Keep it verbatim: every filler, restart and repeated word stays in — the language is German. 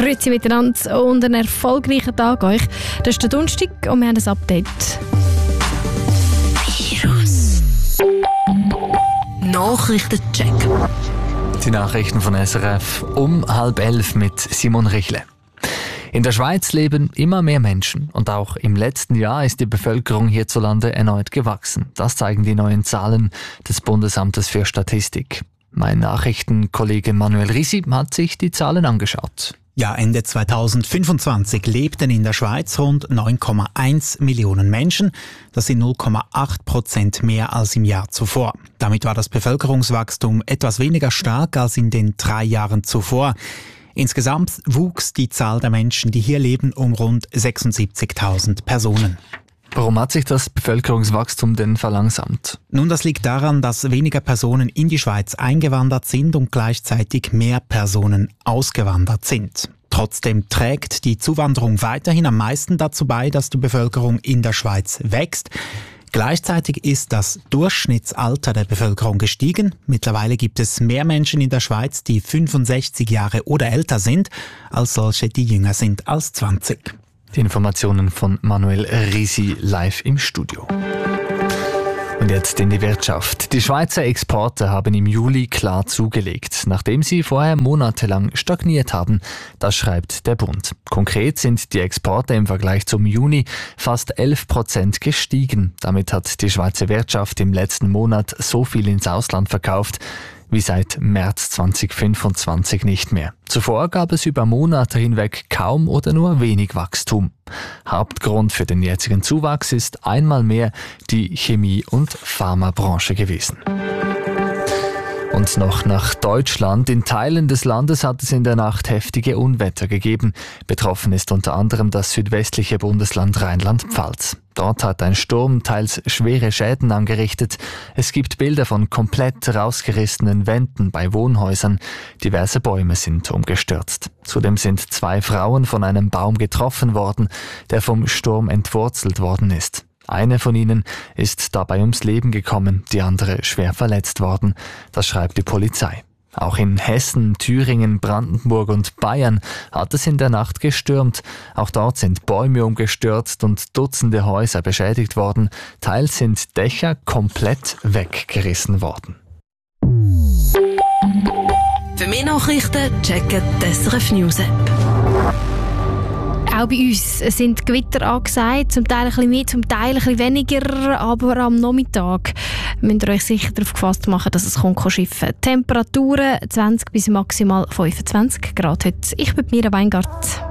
Grüezi miteinander und einen erfolgreichen Tag euch. Das ist der Donnerstag und wir haben ein Update. Virus. Nachrichtencheck. Die Nachrichten von S R F um halb elf mit Simon Richle. In der Schweiz leben immer mehr Menschen und auch im letzten Jahr ist die Bevölkerung hierzulande erneut gewachsen. Das zeigen die neuen Zahlen des Bundesamtes für Statistik. Mein Nachrichtenkollege Manuel Risi hat sich die Zahlen angeschaut. Ja, Ende zweitausendfünfundzwanzig lebten in der Schweiz rund neun Komma eins Millionen Menschen. Das sind null Komma acht Prozent mehr als im Jahr zuvor. Damit war das Bevölkerungswachstum etwas weniger stark als in den drei Jahren zuvor. Insgesamt wuchs die Zahl der Menschen, die hier leben, um rund sechsundsiebzigtausend Personen. Warum hat sich das Bevölkerungswachstum denn verlangsamt? Nun, das liegt daran, dass weniger Personen in die Schweiz eingewandert sind und gleichzeitig mehr Personen ausgewandert sind. Trotzdem trägt die Zuwanderung weiterhin am meisten dazu bei, dass die Bevölkerung in der Schweiz wächst. Gleichzeitig ist das Durchschnittsalter der Bevölkerung gestiegen. Mittlerweile gibt es mehr Menschen in der Schweiz, die fünfundsechzig Jahre oder älter sind, als solche, die jünger sind als zwanzig. Die Informationen von Manuel Risi live im Studio. Und jetzt in die Wirtschaft. Die Schweizer Exporte haben im Juli klar zugelegt, nachdem sie vorher monatelang stagniert haben. Das schreibt der Bund. Konkret sind die Exporte im Vergleich zum Juni fast elf Prozent gestiegen. Damit hat die Schweizer Wirtschaft im letzten Monat so viel ins Ausland verkauft wie seit März zweitausendfünfundzwanzig nicht mehr. Zuvor gab es über Monate hinweg kaum oder nur wenig Wachstum. Hauptgrund für den jetzigen Zuwachs ist einmal mehr die Chemie- und Pharmabranche gewesen. Und noch nach Deutschland. In Teilen des Landes hat es in der Nacht heftige Unwetter gegeben. Betroffen ist unter anderem das südwestliche Bundesland Rheinland-Pfalz. Dort hat ein Sturm teils schwere Schäden angerichtet. Es gibt Bilder von komplett rausgerissenen Wänden bei Wohnhäusern. Diverse Bäume sind umgestürzt. Zudem sind zwei Frauen von einem Baum getroffen worden, der vom Sturm entwurzelt worden ist. Eine von ihnen ist dabei ums Leben gekommen, die andere schwer verletzt worden. Das schreibt die Polizei. Auch in Hessen, Thüringen, Brandenburg und Bayern hat es in der Nacht gestürmt. Auch dort sind Bäume umgestürzt und Dutzende Häuser beschädigt worden. Teils sind Dächer komplett weggerissen worden. Für mehr Nachrichten checken die S R F News App. Auch bei uns sind Gewitter angesagt, zum Teil ein bisschen mehr, zum Teil ein bisschen weniger, aber am Nachmittag müsst ihr euch sicher darauf gefasst machen, dass es kommt schiffen. Temperaturen zwanzig bis maximal fünfundzwanzig Grad heute. Ich bin Mira Weingart.